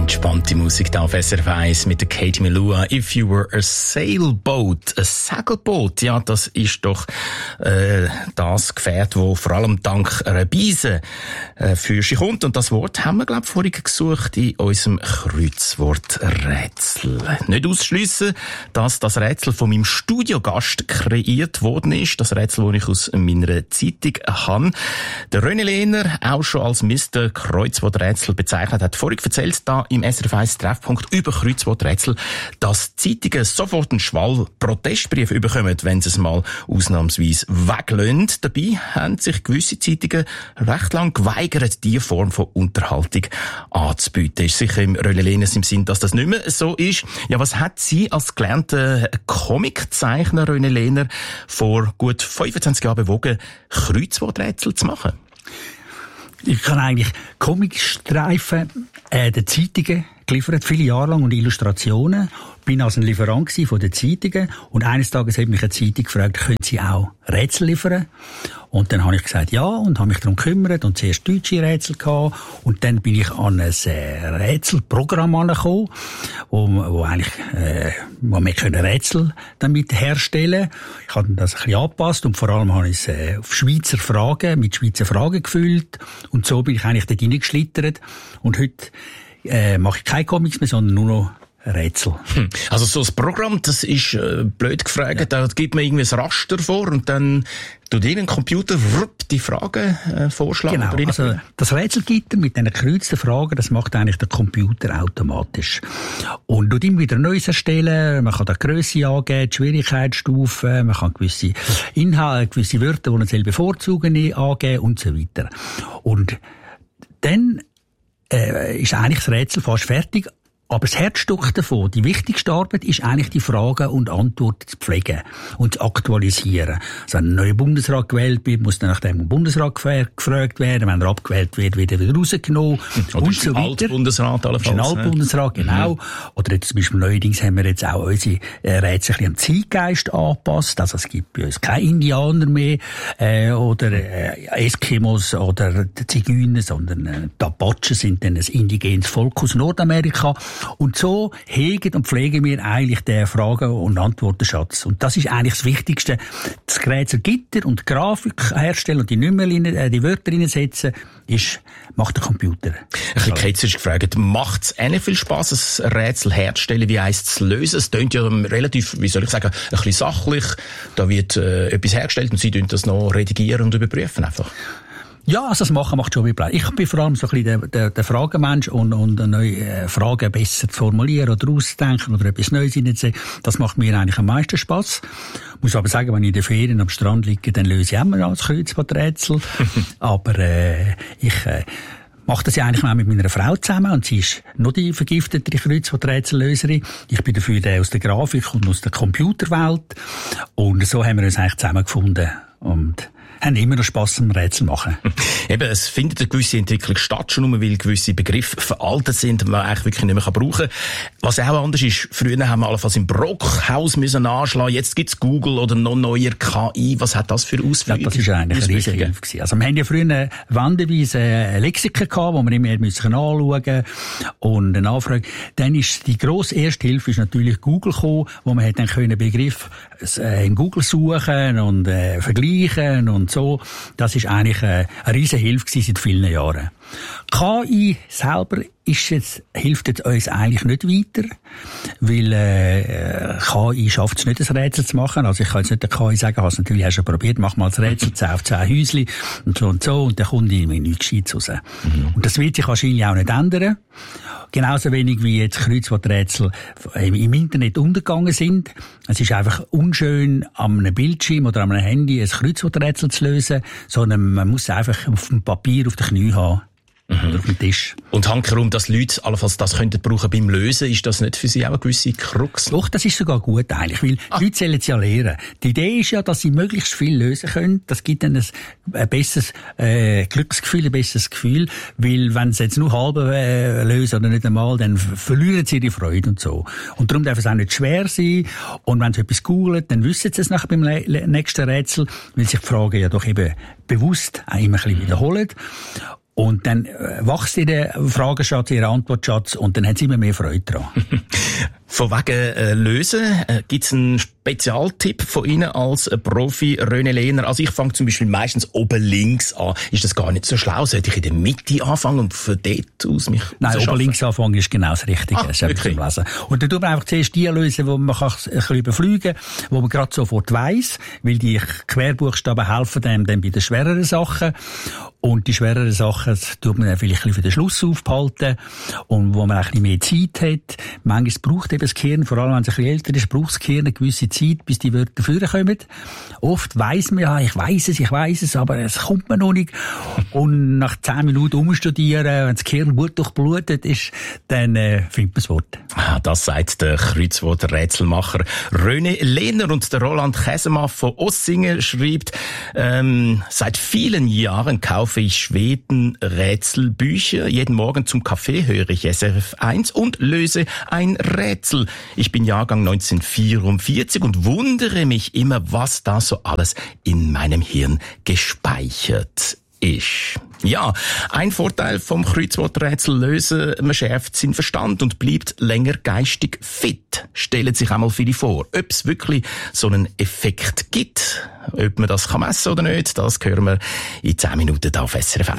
Entspannte Musik da auf SRF 1 mit der Katie Melua. If you were a sailboat, ein Segelboot, ja, das ist doch das Gefährt, wo vor allem dank einer Beise für sich kommt. Und das Wort haben wir, glaube ich, vorhin gesucht in unserem Kreuzworträtsel. Nicht ausschliessen, dass das Rätsel von meinem Studiogast kreiert worden ist. Das Rätsel, das ich aus meiner Zeitung habe. Der René Lehner, auch schon als Mr. Kreuzworträtsel bezeichnet, hat vorhin erzählt, da im SRF 1 Treffpunkt über Kreuzworträtsel, dass Zeitungen sofort einen Schwall Protestbrief bekommen, wenn sie es mal ausnahmsweise weglösen. Dabei haben sich gewisse Zeitungen recht lang geweigert, diese Form von Unterhaltung anzubieten. Ist sicher im René Lehner im Sinn, dass das nicht mehr so ist. Ja, was hat Sie als gelernter Comiczeichner, René Lehner, vor gut 25 Jahren bewogen, Kreuzworträtsel zu machen? Ich kann eigentlich Comicstreifen den Zeitungen geliefert, viele Jahre lang, und Illustrationen. Bin also ein Lieferant von den Zeitungen. Und eines Tages hat mich eine Zeitung gefragt, können Sie auch Rätsel liefern? Und dann habe ich gesagt, ja, und habe mich darum gekümmert und zuerst deutsche Rätsel gehabt. Und dann bin ich an ein Rätselprogramm angekommen, wo eigentlich, wo wir können Rätsel damit herstellen. Ich habe das ein bisschen angepasst und vor allem habe ich es auf Schweizer Fragen, mit Schweizer Fragen gefüllt. Und so bin ich eigentlich dort reingeschlittert. Und heute mache ich keine Comics mehr, sondern nur noch Rätsel. Also so ein Programm, das ist blöd gefragt, ja. Da gibt man irgendwie ein Raster vor und dann tut irgendein Computer die Fragen vorschlagen. Genau, also das Rätselgitter mit diesen gekreuzten Fragen, das macht eigentlich der Computer automatisch. Und tut immer wieder Neues erstellen, man kann da Grösse angeben, die Schwierigkeitsstufen, man kann gewisse Inhalte, gewisse Wörter, die man selber bevorzugen, angeben und so weiter. Und dann ist eigentlich das Rätsel fast fertig. Aber das Herzstück davon, die wichtigste Arbeit, ist eigentlich die Fragen und Antworten zu pflegen und zu aktualisieren. Also wenn ein neuer Bundesrat gewählt wird, muss dann nach dem Bundesrat gefragt werden. Wenn er abgewählt wird, wird er wieder rausgenommen. Oder und so weiter. Altbundesrat allenfalls. Ein Altbundesrat, genau. Mhm. Oder jetzt zum Beispiel neuerdings haben wir jetzt auch unsere Rätsel ein bisschen am Zeitgeist angepasst. Also es gibt bei uns keine Indianer mehr, oder Eskimos oder die Zigeuner, sondern die Apachen sind dann ein indigenes Volk aus Nordamerika. Und so hegen und pflegen wir eigentlich den Fragen- und Antwortenschatz. Und das ist eigentlich das Wichtigste. Das Rätselgitter und die Grafik herstellen und die Nummer, die Wörter reinsetzen, macht der Computer. Ein bisschen ketzerisch gefragt, macht es auch nicht viel Spass, ein Rätsel herzustellen, wie eins zu lösen? Es klingt ja relativ, wie soll ich sagen, ein bisschen sachlich. Da wird etwas hergestellt und Sie tun das noch redigieren und überprüfen einfach. Ja, also das Machen macht schon viel Spaß. Ich bin vor allem so ein bisschen der Fragenmensch und neue Fragen besser zu formulieren oder auszudenken oder etwas Neues reinzusehen. Das macht mir eigentlich am meisten Spass. Muss aber sagen, wenn ich in den Ferien am Strand liege, dann löse ich immer als Kreuzworträtsel. Aber ich mache das ja eigentlich auch mit meiner Frau zusammen und sie ist noch die vergiftete Kreuzworträtsellöserin. Ich bin dafür der aus der Grafik und aus der Computerwelt. Und so haben wir uns eigentlich zusammengefunden und haben immer noch Spass am Rätsel machen. Eben, es findet eine gewisse Entwicklung statt, schon nur weil gewisse Begriffe veraltet sind und man eigentlich wirklich nicht mehr brauchen kann. Was auch anders ist, früher haben wir allenfalls im Brockhaus müssen nachschlagen, jetzt gibt's Google oder noch neuer KI. Was hat das für Auswirkungen? Ja, das ist eigentlich eine riesige Hilfe gewesen. Also wir haben ja früher wandeweise Lexika gehabt, wo wir immer anschauen und eine Anfrage. Dann ist die grosse erste Hilfe ist natürlich Google gekommen, wo man dann Begriff in Google suchen und vergleichen und so. Das ist eigentlich eine riesige Hilfe gewesen seit vielen Jahren. KI selber hilft jetzt uns eigentlich nicht weiter, weil KI schafft es nicht, ein Rätsel zu machen. Also ich kann jetzt nicht der KI sagen, hast natürlich hast du probiert, mach mal das Rätsel, 10 auf 10 Häusli und so und dann kommt irgendwie nichts Gescheites raus. Mhm. Und das wird sich wahrscheinlich auch nicht ändern. Genauso wenig wie jetzt Kreuzworträtsel im Internet untergegangen sind. Es ist einfach unschön, an einem Bildschirm oder an einem Handy ein Kreuzworträtsel zu lösen, sondern man muss es einfach auf dem Papier auf den Knien haben. Oder auf dem Tisch. Und hankerum, dass Leute allenfalls das könnten brauchen beim Lösen, ist das nicht für Sie auch eine gewisse Krux? Doch, das ist sogar gut eigentlich, weil die Leute sollen es ja lernen. Die Idee ist ja, dass sie möglichst viel lösen können. Das gibt dann ein besseres Glücksgefühl, ein besseres Gefühl, weil wenn sie jetzt nur halb lösen oder nicht einmal, dann verlieren sie die Freude und so. Und darum darf es auch nicht schwer sein. Und wenn sie etwas googlen, dann wissen sie es nachher beim nächsten Rätsel, weil sich die Fragen ja doch eben bewusst auch immer ein bisschen wiederholen. Und dann wächst ihr Fragenschatz, ihr Antwortschatz und dann hat sie immer mehr Freude dran. Von wegen Lösen, gibt's einen Spezialtipp von Ihnen als Profi, René Lehner? Also ich fange zum Beispiel meistens oben links an. Ist das gar nicht so schlau? Sollte ich in der Mitte anfangen und von dort aus mich Nein, oben links anfangen ist genau das Richtige. Wirklich? Lesen. Und dann tut man einfach zuerst die lösen, wo man ein bisschen überfliegen kann, wo man gerade sofort weiss, weil die Querbuchstaben helfen einem dann bei den schwereren Sachen. Und die schwereren Sachen tut man dann vielleicht ein bisschen für den Schluss aufbehalten. Und wo man ein bisschen mehr Zeit hat. Manchmal braucht eben das Gehirn, vor allem wenn es ein bisschen älter ist, braucht das Gehirn eine gewisse Zeit, bis die Wörter vorkommen. Oft weiss man ja, ich weiss es, aber es kommt mir noch nicht. Und nach 10 Minuten umstudieren, wenn das Gehirn gut durchblutet ist, dann findet man das Wort. Das sagt der Kreuzworträtselmacher René Lehner. Und der Roland Käsemann von Ossingen schreibt, seit vielen Jahren kaufe ich Schweden-Rätselbücher. Jeden Morgen zum Kaffee höre ich SRF 1 und löse ein Rätsel. Ich bin Jahrgang 1944 und wundere mich immer, was da so alles in meinem Hirn gespeichert ist. Ja, ein Vorteil vom Kreuzworträtsel lösen, man schärft seinen Verstand und bleibt länger geistig fit. Stellen sich einmal viele vor. Ob es wirklich so einen Effekt gibt, ob man das messen kann oder nicht, das hören wir in 10 Minuten da auf SRF 1.